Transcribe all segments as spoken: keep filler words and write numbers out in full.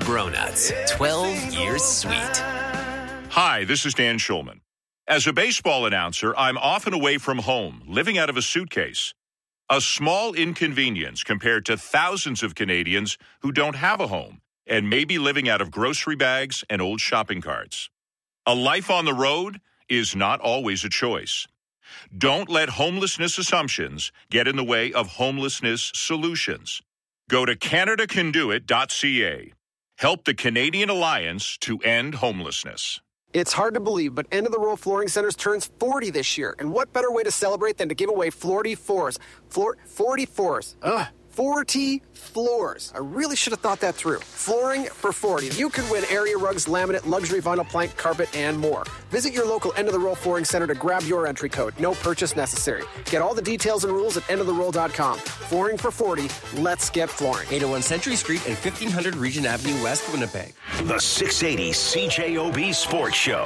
Bronuts, twelve years sweet. Hi, this is Dan Schulman. As a baseball announcer, I'm often away from home, living out of a suitcase. A small inconvenience compared to thousands of Canadians who don't have a home and may be living out of grocery bags and old shopping carts. A life on the road is not always a choice. Don't let homelessness assumptions get in the way of homelessness solutions. Go to Canada Can Do It dot C A. Help the Canadian Alliance to end homelessness. It's hard to believe, but End of the Row Flooring Centers turns forty this year. And what better way to celebrate than to give away forty-fours? Floor, forty-fours. Ugh. forty floors. I really should have thought that through. Flooring for forty. You can win area rugs, laminate, luxury vinyl plank, carpet, and more. Visit your local End of the Row Flooring Center to grab your entry code. No purchase necessary. Get all the details and rules at end of the row dot com. Flooring for forty. Let's get flooring. eight oh one Century Street and fifteen hundred Regent Avenue West, Winnipeg. The six eighty C J O B Sports Show.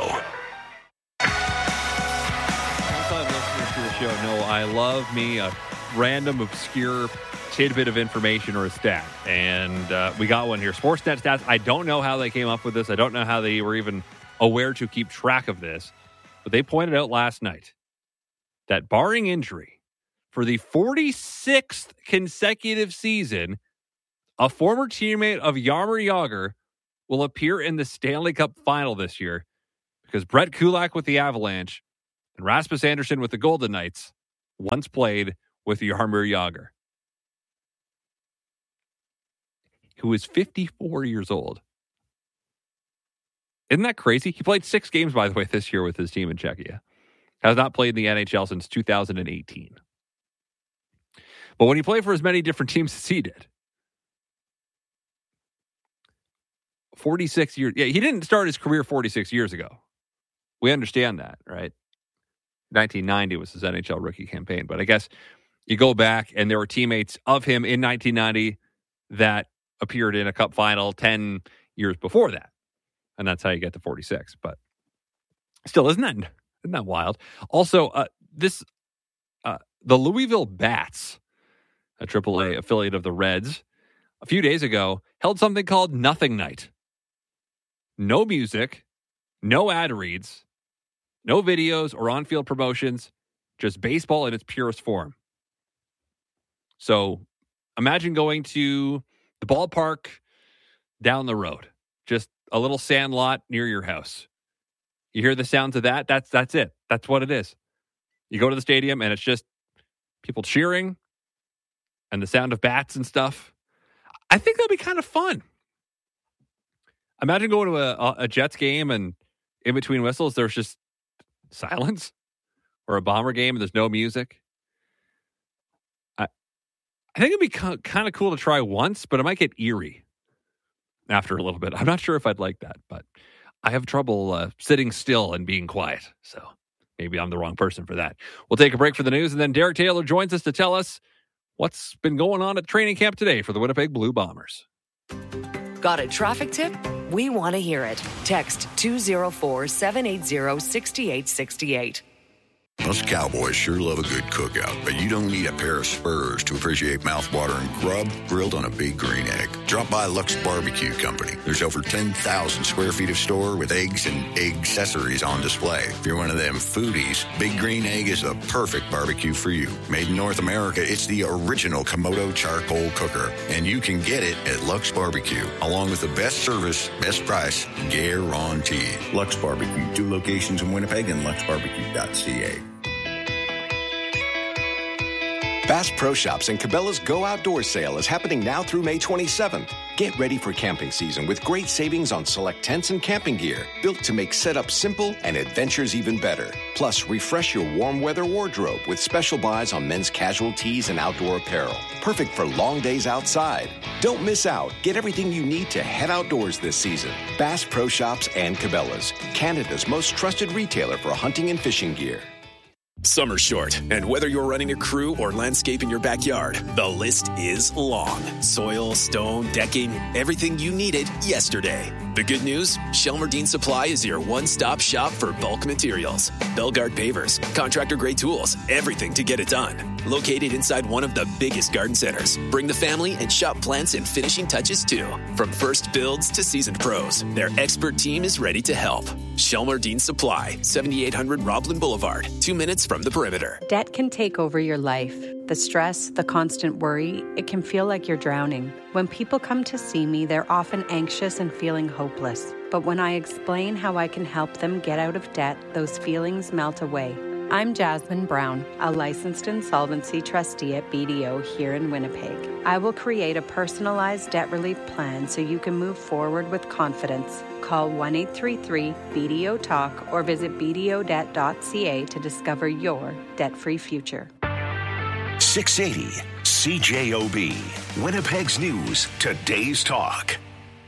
Long-time listeners to the show know I love me a random, obscure tidbit of information or a stat, and uh, we got one here. Sportsnet stats. I don't know how they came up with this. I don't know how they were even aware to keep track of this, but they pointed out last night that barring injury, for the forty-sixth consecutive season, a former teammate of Jaromir Jagr will appear in the Stanley Cup final this year because Brett Kulak with the Avalanche and Rasmus Andersson with the Golden Knights once played with Jaromir Jagr, who is fifty-four years old. Isn't that crazy? He played six games, by the way, this year with his team in Czechia. Has not played in the N H L since two thousand eighteen. But when he played for as many different teams as he did, forty-six years. Yeah, he didn't start his career forty-six years ago. We understand that, right? nineteen ninety was his N H L rookie campaign. But I guess you go back, and there were teammates of him in nineteen ninety that appeared in a cup final ten years before that. And that's how you get to forty-six. But still, isn't that, isn't that wild? Also, uh, this uh, the Louisville Bats, a triple A affiliate of the Reds, a few days ago, held something called Nothing Night. No music, no ad reads, no videos or on-field promotions, just baseball in its purest form. So imagine going to the ballpark down the road, just a little sand lot near your house. You hear the sounds of that? That's that's it. That's what it is. You go to the stadium and it's just people cheering and the sound of bats and stuff. I think that'd be kind of fun. Imagine going to a, a Jets game and in between whistles, there's just silence, or a Bomber game and there's no music. I, I think it'd be kind of cool to try once, but it might get eerie after a little bit. I'm not sure if I'd like that, but I have trouble uh, sitting still and being quiet. So maybe I'm the wrong person for that. We'll take a break for the news, and then Derek Taylor joins us to tell us what's been going on at training camp today for the Winnipeg Blue Bombers. Got a traffic tip? We want to hear it. Text two oh four, seven eight zero, six eight six eight. Us cowboys sure love a good cookout, but you don't need a pair of spurs to appreciate mouth-watering grub grilled on a Big Green Egg. Drop by Lux Barbecue Company. There's over ten thousand square feet of store with eggs and egg accessories on display. If you're one of them foodies, Big Green Egg is the perfect barbecue for you. Made in North America, it's the original Komodo charcoal cooker, and you can get it at Lux Barbecue, along with the best service, best price, guaranteed. Lux Barbecue, two locations in Winnipeg and lux barbecue dot c a. Bass Pro Shops and Cabela's Go Outdoor sale is happening now through May twenty-seventh. Get ready for camping season with great savings on select tents and camping gear, built to make setup simple and adventures even better. Plus, refresh your warm weather wardrobe with special buys on men's casual tees and outdoor apparel. Perfect for long days outside. Don't miss out. Get everything you need to head outdoors this season. Bass Pro Shops and Cabela's, Canada's most trusted retailer for hunting and fishing gear. Summer's short, and whether you're running a crew or landscaping your backyard, the list is long. Soil, stone, decking, everything you needed yesterday. The good news? Shelmerdine Supply is your one-stop shop for bulk materials. Belgard pavers, contractor-grade tools, everything to get it done. Located inside one of the biggest garden centers. Bring the family and shop plants and finishing touches too. From first builds to seasoned pros, their expert team is ready to help. Shelmerdine Supply, seventy-eight hundred Roblin Boulevard, two minutes from the perimeter. Debt can take over your life. The stress, the constant worry, it can feel like you're drowning. When people come to see me, they're often anxious and feeling hopeless. But when I explain how I can help them get out of debt, those feelings melt away. I'm Jasmine Brown, a licensed insolvency trustee at B D O here in Winnipeg. I will create a personalized debt relief plan so you can move forward with confidence. Call one eight three three B D O talk or visit b d o debt dot c a to discover your debt-free future. six eighty C J O B, Winnipeg's News, Today's Talk.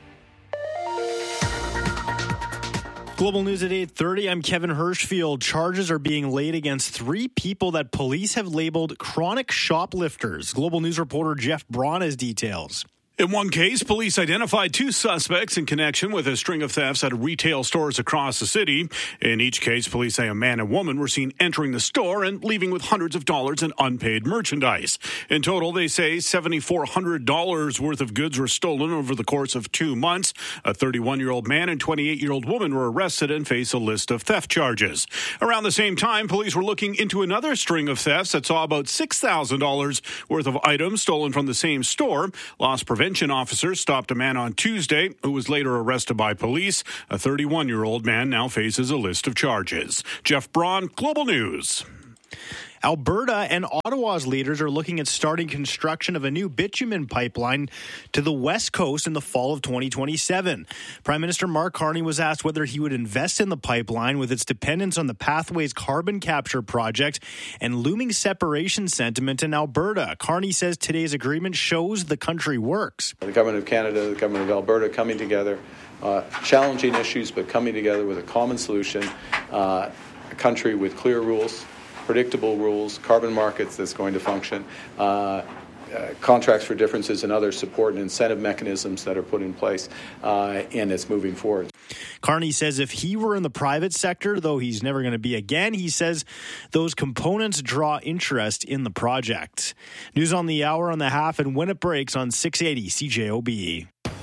Global News at eight thirty. I'm Kevin Hirschfield. Charges are being laid against three people that police have labeled chronic shoplifters. Global News reporter Jeff Braun has details. In one case, police identified two suspects in connection with a string of thefts at retail stores across the city. In each case, police say a man and woman were seen entering the store and leaving with hundreds of dollars in unpaid merchandise. In total, they say seven thousand four hundred dollars worth of goods were stolen over the course of two months. A thirty-one-year-old man and twenty-eight-year-old woman were arrested and face a list of theft charges. Around the same time, police were looking into another string of thefts that saw about six thousand dollars worth of items stolen from the same store. Loss prevention officers stopped a man on Tuesday who was later arrested by police. A thirty-one-year-old man now faces a list of charges. Jeff Braun, Global News. Alberta and Ottawa's leaders are looking at starting construction of a new bitumen pipeline to the west coast in the fall of twenty twenty-seven. Prime Minister Mark Carney was asked whether he would invest in the pipeline with its dependence on the Pathways carbon capture project and looming separation sentiment in Alberta. Carney says today's agreement shows the country works. The Government of Canada, the Government of Alberta coming together, uh, challenging issues, but coming together with a common solution, uh, a country with clear rules, predictable rules, carbon markets that's going to function, uh, uh, contracts for differences and other support and incentive mechanisms that are put in place, uh, and it's moving forward. Carney says if he were in the private sector, though he's never going to be again, he says those components draw interest in the project. News on the hour on the half and when it breaks on six eighty C J O B.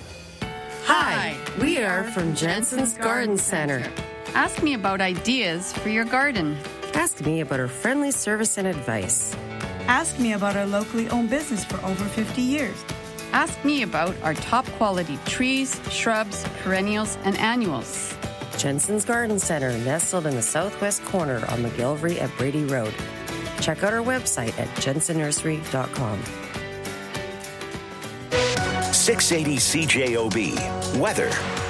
Hi, we are from Jensen's Garden Center. Ask me about ideas for your garden. Ask me about our friendly service and advice. Ask me about our locally owned business for over fifty years. Ask me about our top quality trees, shrubs, perennials, and annuals. Jensen's Garden Center, nestled in the southwest corner on McGillivray at Brady Road. Check out our website at jensen nursery dot com. six eighty C J O B, weather.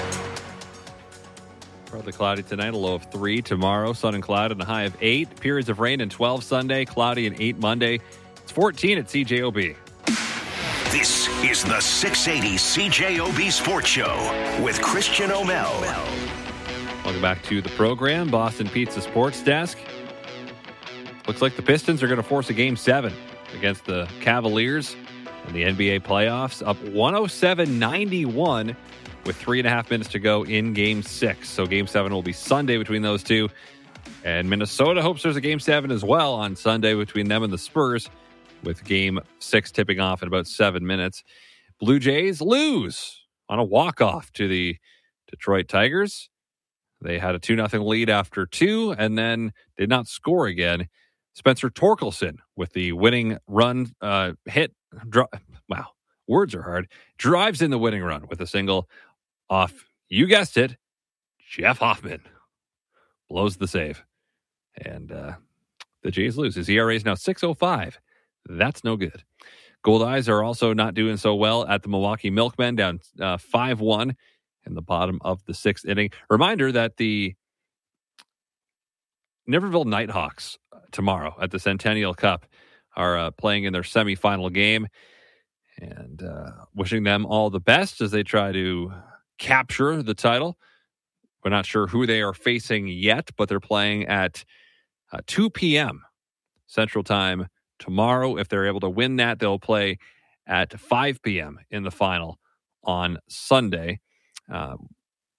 Partly cloudy tonight, a low of three. Tomorrow, sun and cloud and a high of eight. Periods of rain and twelve Sunday, cloudy and eight Monday. It's fourteen at C J O B. This is the six eighty C J O B Sports Show with Christian O'Mell. Welcome back to the program. Boston Pizza Sports Desk. Looks like the Pistons are going to force a game seven against the Cavaliers in the N B A playoffs, up one oh seven ninety-one. With three and a half minutes to go in game six. So game seven will be Sunday between those two. And Minnesota hopes there's a game seven as well on Sunday between them and the Spurs, with game six tipping off in about seven minutes. Blue Jays lose on a walk-off to the Detroit Tigers. They had a two nothing lead after two and then did not score again. Spencer Torkelson with the winning run uh, hit. Dri- wow, words are hard. Drives in the winning run with a single off, you guessed it, Jeff Hoffman. Blows the save. And uh, the Jays lose. His E R A is now six oh five. That's no good. Gold Eyes are also not doing so well at the Milwaukee Milkmen, down uh, five one in the bottom of the sixth inning. Reminder that the Niverville Nighthawks tomorrow at the Centennial Cup are uh, playing in their semifinal game. And uh, wishing them all the best as they try to capture the title. We're not sure who they are facing yet, but they're playing at uh, two p.m. Central Time tomorrow. If they're able to win that, they'll play at five p.m. in the final on Sunday. Uh,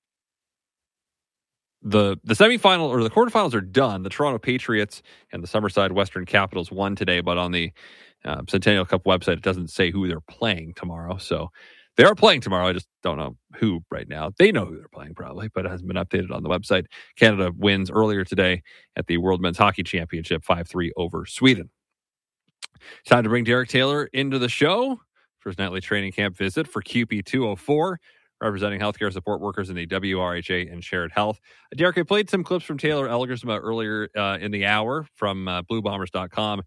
the the semifinal or the quarterfinals are done. The Toronto Patriots and the Summerside Western Capitals won today, but on the uh, Centennial Cup website, it doesn't say who they're playing tomorrow. So they are playing tomorrow. I just don't know who right now. They know who they're playing probably, but it hasn't been updated on the website. Canada wins earlier today at the World Men's Hockey Championship five three over Sweden. It's time to bring Derek Taylor into the show for his nightly training camp visit for Q P two oh four. Representing healthcare support workers in the W R H A and Shared Health. Derek, I played some clips from Taylor Elgersma earlier uh, in the hour from uh, blue bombers dot com.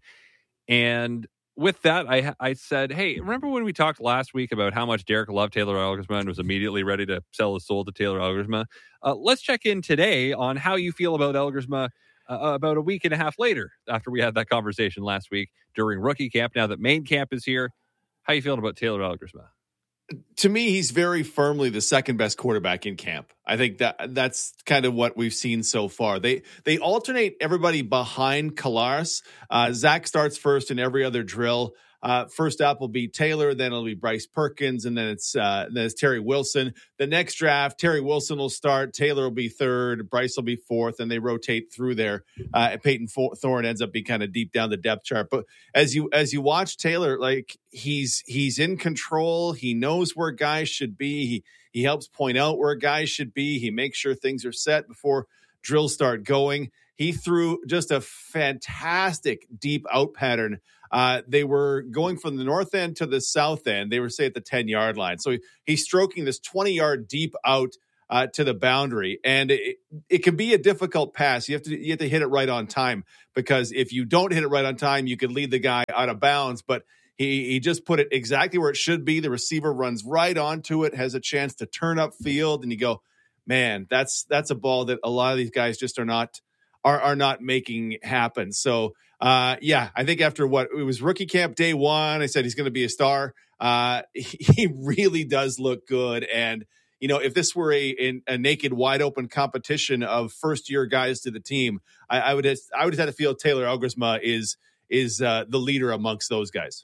And with that, I I said, hey, remember when we talked last week about how much Derek loved Taylor Elgersma and was immediately ready to sell his soul to Taylor Elgersma? Uh, let's check in today on how you feel about Elgersma uh, about a week and a half later after we had that conversation last week during rookie camp. Now that main camp is here, how you feeling about Taylor Elgersma? To me, he's very firmly the second best quarterback in camp. I think that that's kind of what we've seen so far. They they alternate everybody behind Collaros. Uh, Zach starts first in every other drill. Uh, first up will be Taylor, then it'll be Bryce Perkins, and then it's uh, then it's Terry Wilson. The next draft, Terry Wilson will start, Taylor will be third, Bryce will be fourth, and they rotate through there. Uh, Peyton Thorne ends up being kind of deep down the depth chart. But as you as you watch Taylor, like he's he's in control. He knows where guys should be. He he helps point out where guys should be. He makes sure things are set before drills start going. He threw just a fantastic deep out pattern. Uh, they were going from the north end to the south end. They were, say, at the ten-yard line. So he, he's stroking this twenty-yard deep out uh, to the boundary. And it, it can be a difficult pass. You have to you have to hit it right on time, because if you don't hit it right on time, you could lead the guy out of bounds. But he, he just put it exactly where it should be. The receiver runs right onto it, has a chance to turn upfield, and you go, man, that's that's a ball that a lot of these guys just are not are, are not making happen. So, Uh, yeah, I think after what it was rookie camp day one, I said he's going to be a star. Uh, he, he really does look good. And, you know, if this were a, a, a naked, wide open competition of first year guys to the team, I, I would, have, I would have had to feel Taylor Elgersma is, is, uh, the leader amongst those guys.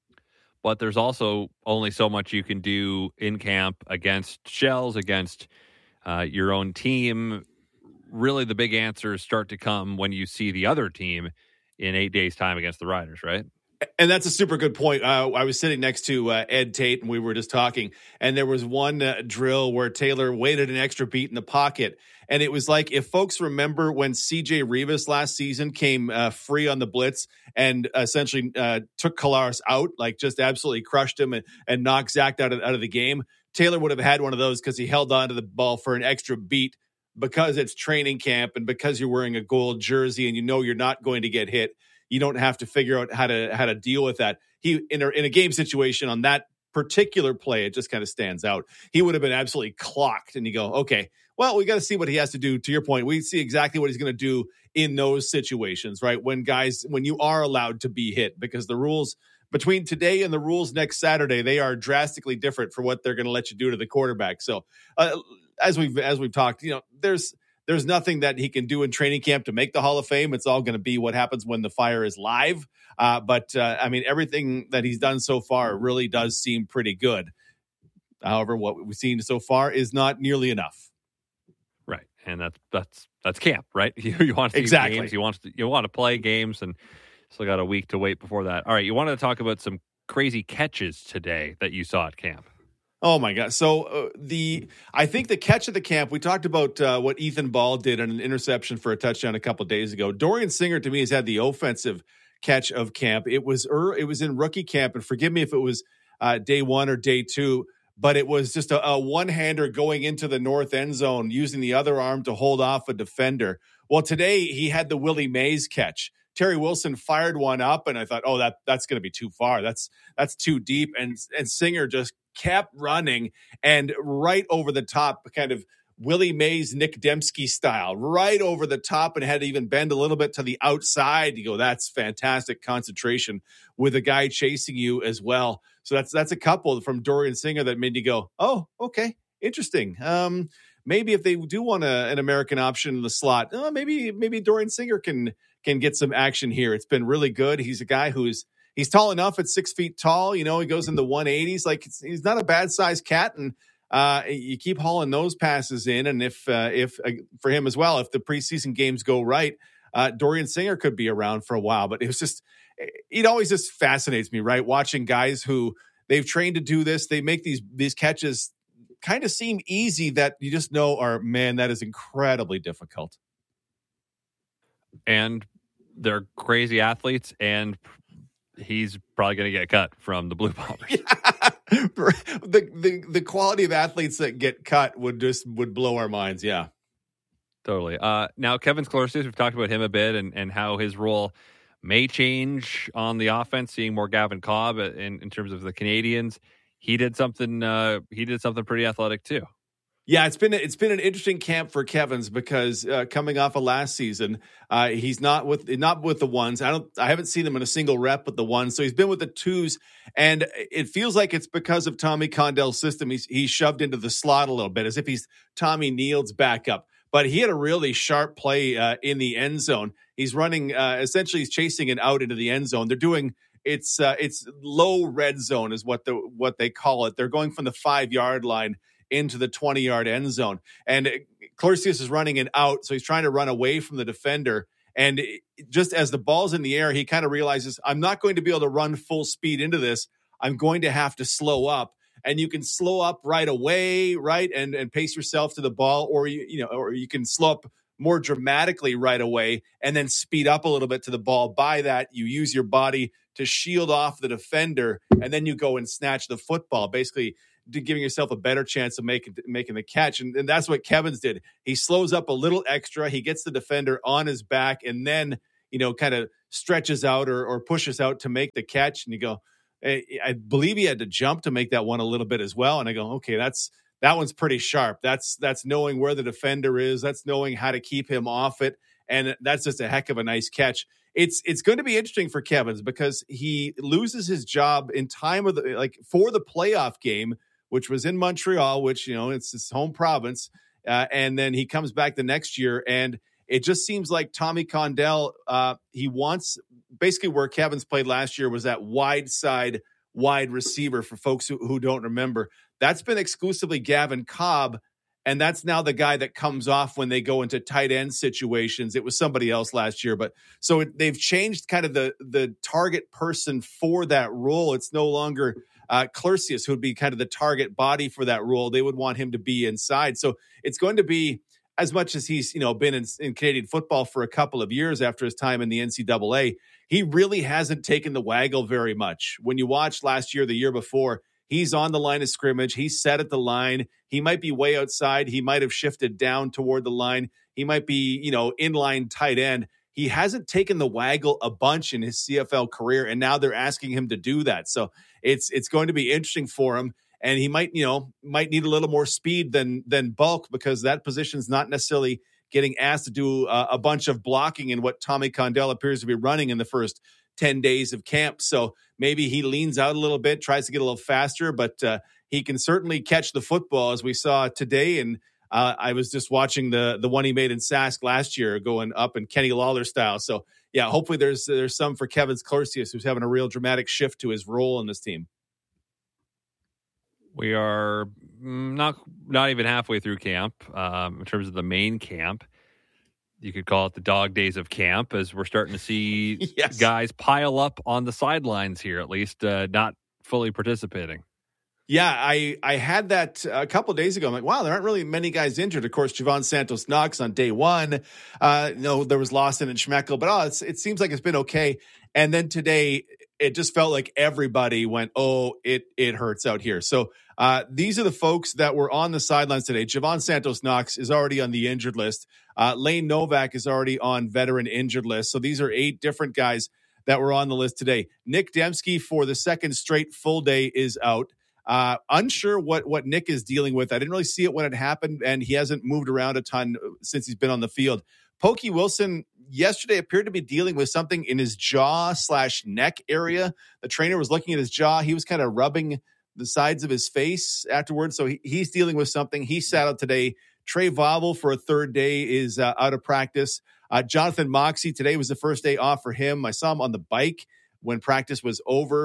But there's also only so much you can do in camp against shells, against, uh, your own team. Really, the big answers start to come when you see the other team in eight days' time against the Riders, right? And that's a super good point. Uh, I was sitting next to uh, Ed Tate, and we were just talking, and there was one uh, drill where Taylor waited an extra beat in the pocket, and it was like, if folks remember when C J Rivas last season came uh, free on the blitz and essentially uh, took Collaros out, like just absolutely crushed him and, and knocked Zach out of, out of the game, Taylor would have had one of those because he held on to the ball for an extra beat, because it's training camp and because you're wearing a gold jersey and you know you're not going to get hit. You don't have to figure out how to how to deal with that. He in a, in a game situation on that particular play, it just kind of stands out. He would have been absolutely clocked, and you go, okay, well, we got to see what he has to do. To your point, we see exactly what he's going to do in those situations, right? When guys, when you are allowed to be hit, because the rules between today and the rules next Saturday, they are drastically different for what they're going to let you do to the quarterback. So, uh, as we've as we've talked, you know, there's there's nothing that he can do in training camp to make the Hall of Fame. It's all going to be what happens when the fire is live. Uh, but uh, I mean, everything that he's done so far really does seem pretty good. However, what we've seen so far is not nearly enough. Right, and that's that's that's camp, right? You, you want to see exactly. games, you want to you want to play games, and still got a week to wait before that. All right, you wanted to talk about some crazy catches today that you saw at camp. Oh my God! So uh, the I think the catch of the camp. We talked about uh, what Ethan Ball did on an interception for a touchdown a couple of days ago. Dorian Singer, to me, has had the offensive catch of camp. It was er, it was in rookie camp, and forgive me if it was uh, day one or day two, but it was just a, a one hander going into the north end zone, using the other arm to hold off a defender. Well, today he had the Willie Mays catch. Terry Wilson fired one up, and I thought, oh, that that's going to be too far. That's that's too deep, and and Singer just kept running, and right over the top, kind of Willie Mays, Nick Dembski style, right over the top, and had to even bend a little bit to the outside. You go, that's fantastic concentration with a guy chasing you as well. So that's that's a couple from Dorian Singer that made you go, oh, okay, interesting. Um, maybe if they do want a, an American option in the slot, uh, maybe maybe Dorian Singer can can get some action here. It's been really good. He's a guy who's He's tall enough at six feet tall. You know, he goes in the one eighties. Like, he's not a bad sized cat. And Uh, you keep hauling those passes in, and if uh, if uh, for him as well, if the preseason games go right, uh, Dorian Singer could be around for a while. But it was just, it always just fascinates me, right? Watching guys who they've trained to do this, they make these these catches kind of seem easy that you just know are, man, that is incredibly difficult. And they're crazy athletes, and he's probably going to get cut from the Blue Bombers. Yeah. the, the the quality of athletes that get cut would just would blow our minds. Yeah, totally. Uh, now, Kevin Clorsius, we've talked about him a bit, and, and how his role may change on the offense, seeing more Gavin Cobb in, in terms of the Canadians. He did something. Uh, he did something pretty athletic too. Yeah, it's been it's been an interesting camp for Kevin's because uh, coming off of last season, uh, he's not with not with the ones. I don't. I haven't seen him in a single rep with the ones. So he's been with the twos, and it feels like it's because of Tommy Condell's system. He's he's shoved into the slot a little bit, as if he's Tommy Neal's backup. But he had a really sharp play uh, in the end zone. He's running uh, essentially he's chasing it out into the end zone. They're doing it's uh, it's low red zone is what the what they call it. They're going from the five yard line into the twenty-yard end zone. And Clorsius is running it out, so he's trying to run away from the defender. And just as the ball's in the air, he kind of realizes, I'm not going to be able to run full speed into this. I'm going to have to slow up. And you can slow up right away, right, and and pace yourself to the ball, or you you know, or you can slow up more dramatically right away and then speed up a little bit to the ball. By that, you use your body to shield off the defender, and then you go and snatch the football, basically giving yourself a better chance of making making the catch. And, and that's what Kevin's did. He slows up a little extra. He gets the defender on his back and then, you know, kind of stretches out or, or pushes out to make the catch. And you go, I, I believe he had to jump to make that one a little bit as well. And I go, okay, that's that one's pretty sharp. That's that's knowing where the defender is. That's knowing how to keep him off it. And that's just a heck of a nice catch. It's it's going to be interesting for Kevin's because he loses his job in time of the like for the playoff game, which was in Montreal, which, you know, it's his home province. Uh, and then he comes back the next year. And it just seems like Tommy Condell, uh, he wants basically where Kevin's played last year was that wide side, wide receiver for folks who, who don't remember. That's been exclusively Gavin Cobb. And that's now the guy that comes off when they go into tight end situations. It was somebody else last year. But so it, they've changed kind of the, the target person for that role. It's no longer Uh, Clorsius, who would be kind of the target body for that role. They would want him to be inside. So it's going to be, as much as he's, you know, been in, in Canadian football for a couple of years after his time in the N C double A, he really hasn't taken the waggle very much. When you watch last year, the year before, he's on the line of scrimmage. He's set at the line. He might be way outside. He might have shifted down toward the line. He might be, you know, inline tight end. He hasn't taken the waggle a bunch in his C F L career, and now they're asking him to do that. So it's it's going to be interesting for him, and he might, you know, might need a little more speed than than bulk because that position's not necessarily getting asked to do a, a bunch of blocking in what Tommy Condell appears to be running in the first ten days of camp. So maybe he leans out a little bit, tries to get a little faster, but uh, he can certainly catch the football as we saw today. And Uh, I was just watching the the one he made in Sask last year going up in Kenny Lawler style. So, yeah, hopefully there's there's some for Kevin Clorsius, who's having a real dramatic shift to his role in this team. We are not not even halfway through camp um, in terms of the main camp. You could call it the dog days of camp as we're starting to see yes. guys pile up on the sidelines here, at least uh, not fully participating. Yeah, I, I had that a couple of days ago. I'm like, wow, there aren't really many guys injured. Of course, Javon Santos-Knox on day one. Uh, you know, there was Lawson and Schmeckel, but oh, it's, it seems like it's been okay. And then today, it just felt like everybody went, oh, it it hurts out here. So uh, these are the folks that were on the sidelines today. Javon Santos-Knox is already on the injured list. Uh, Lane Novak is already on veteran injured list. So these are eight different guys that were on the list today. Nick Dembski for the second straight full day is out. Uh, unsure what, what Nick is dealing with. I didn't really see it when it happened, and he hasn't moved around a ton since he's been on the field. Pokey Wilson yesterday appeared to be dealing with something in his jaw slash neck area. The trainer was looking at his jaw. He was kind of rubbing the sides of his face afterwards. So he, he's dealing with something. He sat out today. Trey Vauvel for a third day is uh, out of practice. Uh, Jonathan Moxey, today was the first day off for him. I saw him on the bike when practice was over.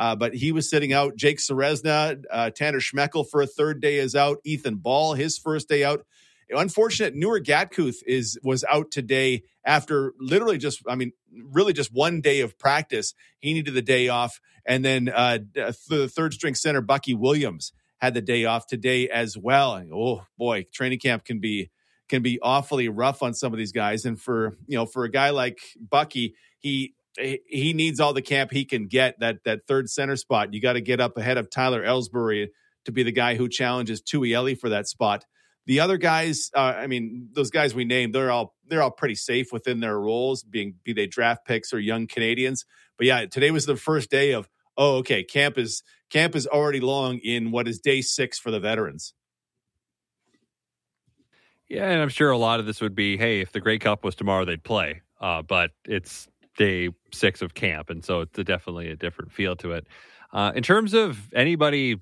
Uh, but he was sitting out. Jake Serezna, uh, Tanner Schmeckel for a third day is out. Ethan Ball, his first day out. Unfortunate, Noor Gatkuth is was out today after literally just, I mean, really just one day of practice. He needed the day off. And then uh, the third string center, Bucky Williams, had the day off today as well. And, oh boy, training camp can be can be awfully rough on some of these guys. And for, you know, for a guy like Bucky, he he needs all the camp he can get. That that third center spot, you got to get up ahead of Tyler Ellsbury to be the guy who challenges Tuieli for that spot. The other guys, uh, I mean, those guys we named, they're all they're all pretty safe within their roles, being be they draft picks or young Canadians. But yeah, today was the first day of, oh, okay, camp is camp is already long in what is day six for the veterans. Yeah, and I'm sure a lot of this would be, hey, if the Grey Cup was tomorrow, they'd play. Uh, but it's day six of camp, and so it's a, definitely a different feel to it. Uh, in terms of anybody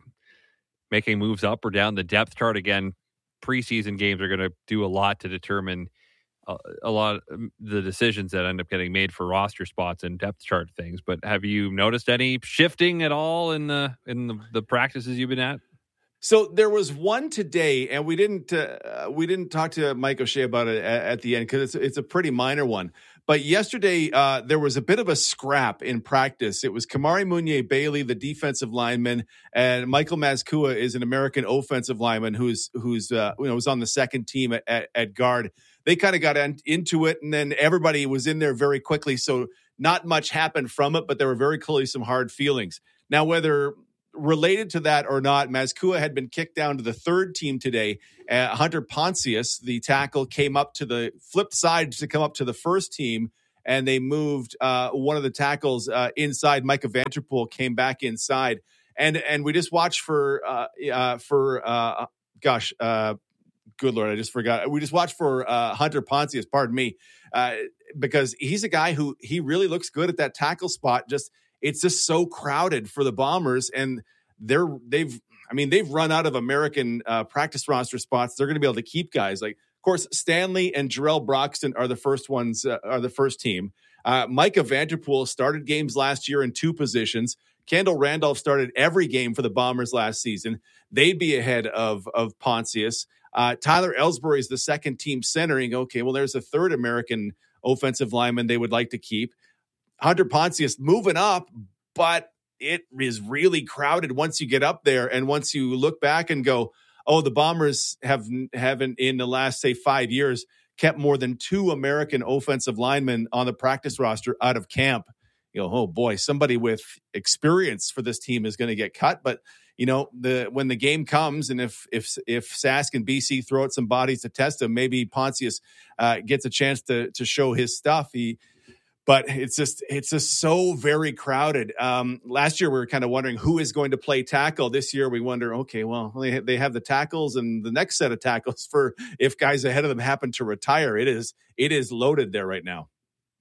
making moves up or down the depth chart, again, preseason games are going to do a lot to determine a, a lot of the decisions that end up getting made for roster spots and depth chart things. But have you noticed any shifting at all in the in the, the practices you've been at? So there was one today, and we didn't uh, we didn't talk to Mike O'Shea about it at, at the end because it's it's a pretty minor one. But yesterday uh, there was a bit of a scrap in practice. It was Kamari Munier-Bailey, the defensive lineman, and Michael Mazkua is an American offensive lineman who's who's uh, you know was on the second team at, at, at guard. They kind of got in, into it, and then everybody was in there very quickly. So not much happened from it, but there were very clearly some hard feelings. Now, whether related to that or not, Mazkua had been kicked down to the third team today. Uh, Hunter Pontius, the tackle, came up to the flipped side to come up to the first team, and they moved uh, one of the tackles uh, inside. Micah Vanterpool came back inside, and and we just watched for uh, uh, for uh, gosh, uh, good Lord, I just forgot. We just watched for uh, Hunter Pontius. Pardon me, uh, because he's a guy who he really looks good at that tackle spot. Just it's just so crowded for the Bombers, and they're they've I mean they've run out of American uh, practice roster spots. They're going to be able to keep guys like, of course, Stanley and Jarrell Broxton are the first ones uh, are the first team. Uh, Micah Vanterpool started games last year in two positions. Kendall Randolph started every game for the Bombers last season. They'd be ahead of of Pontius. Uh, Tyler Ellsbury is the second team centering. Okay, well, there's a third American offensive lineman they would like to keep. Hunter Pontius moving up, but it is really crowded once you get up there. And once you look back and go, oh, the Bombers have, haven't in the last, say, five years kept more than two American offensive linemen on the practice roster out of camp. You know, oh boy, somebody with experience for this team is going to get cut. But, you know, the when the game comes, and if if if Sask and B C throw out some bodies to test him, maybe Pontius uh, gets a chance to to show his stuff. He But it's just it's just so very crowded. Um, last year, we were kind of wondering who is going to play tackle. This year, we wonder, okay, well, they, they have the tackles and the next set of tackles for if guys ahead of them happen to retire. It is it is loaded there right now.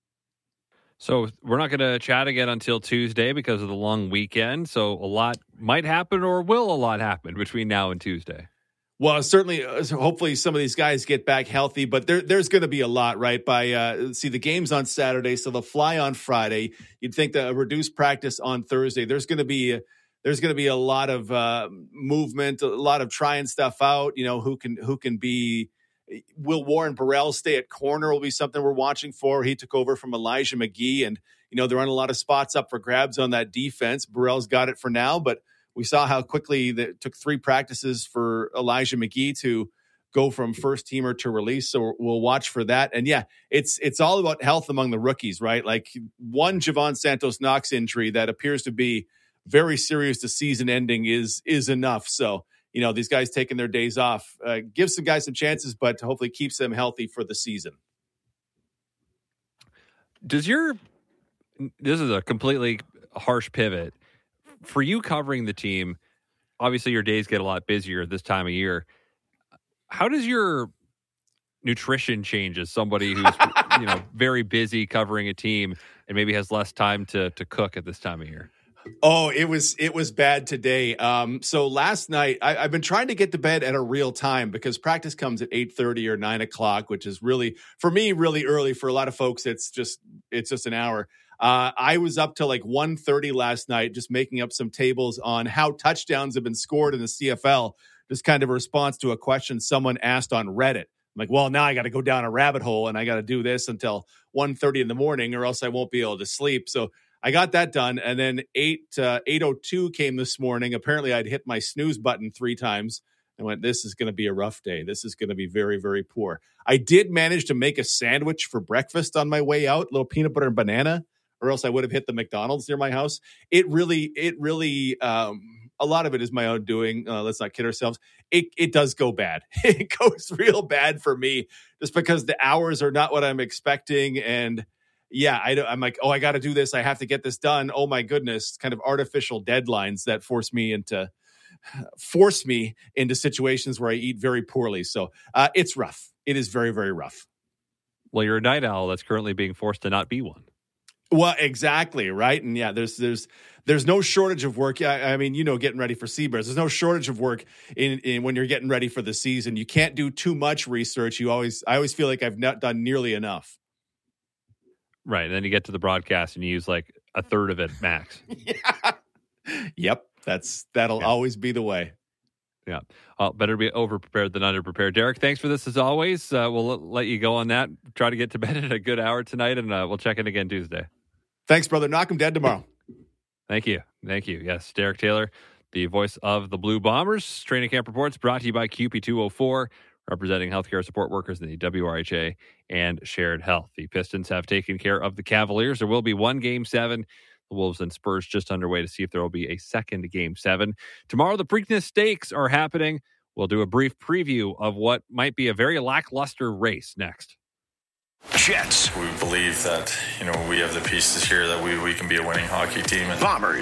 So we're not going to chat again until Tuesday because of the long weekend. So a lot might happen, or will a lot happen between now and Tuesday? Well, certainly, hopefully some of these guys get back healthy, but there, there's going to be a lot, right? By uh, see, the game's on Saturday, so they'll fly on Friday. You'd think that a reduced practice on Thursday. There's going to be a, there's going to be a lot of uh, movement, a lot of trying stuff out. You know, who can who can be? Will Warren Burrell stay at corner? Will be something we're watching for. He took over from Elijah McGee, and you know there aren't a lot of spots up for grabs on that defense. Burrell's got it for now, but we saw how quickly it took three practices for Elijah McGee to go from first teamer to release. So we'll watch for that. And yeah, it's it's all about health among the rookies, right? Like one Javon Santos Knox injury that appears to be very serious to season ending is is enough. So, you know, these guys taking their days off uh, gives some guys some chances, but hopefully keeps them healthy for the season. Does your, this is a completely harsh pivot. For you covering the team, obviously your days get a lot busier this time of year. How does your nutrition change as somebody who's you know very busy covering a team and maybe has less time to to cook at this time of year? Oh, it was it was bad today. Um, so last night, I, I've been trying to get to bed at a real time because practice comes at eight thirty or nine o'clock, which is really, for me, really early. For a lot of folks, it's just it's just an hour. Uh, I was up till like one thirty last night, just making up some tables on how touchdowns have been scored in the C F L. Just kind of a response to a question someone asked on Reddit. I'm like, well, now I got to go down a rabbit hole and I got to do this until one thirty in the morning or else I won't be able to sleep. So I got that done. And then eight, uh, eight oh two came this morning. Apparently I'd hit my snooze button three times. I went, this is going to be a rough day. This is going to be very, very poor. I did manage to make a sandwich for breakfast on my way out, a little peanut butter and banana, or else I would have hit the McDonald's near my house. It really, it really, um, a lot of it is my own doing. Uh, let's not kid ourselves. It it does go bad. It goes real bad for me just because the hours are not what I'm expecting. And yeah, I, I'm like, oh, I got to do this. I have to get this done. Oh my goodness. Kind of artificial deadlines that force me into force me into situations where I eat very poorly. So uh, it's rough. It is very, very rough. Well, you're a night owl that's currently being forced to not be one. Well, exactly, right? And yeah, there's there's there's no shortage of work. I, I mean, you know, getting ready for Seabears, there's no shortage of work in, in when you're getting ready for the season. You can't do too much research. You always, I always feel like I've not done nearly enough. Right, and then you get to the broadcast and you use like a third of it max. Yeah. Yep, that's that'll yeah. always be the way. Yeah, uh, better be over prepared than under prepared. Derek, thanks for this as always. Uh, we'll l- let you go on that. Try to get to bed at a good hour tonight, and uh, we'll check in again Tuesday. Thanks, brother. Knock 'em dead tomorrow. Thank you. Thank you. Yes, Derek Taylor, the voice of the Blue Bombers. Training Camp Reports brought to you by Q P two oh four, representing healthcare support workers in the W R H A and Shared Health. The Pistons have taken care of the Cavaliers. There will be one Game seven. The Wolves and Spurs just underway to see if there will be a second Game seven. Tomorrow, the Preakness Stakes are happening. We'll do a brief preview of what might be a very lackluster race next. Jets. We believe that, you know, we have the pieces here that we, we can be a winning hockey team. And Bombers.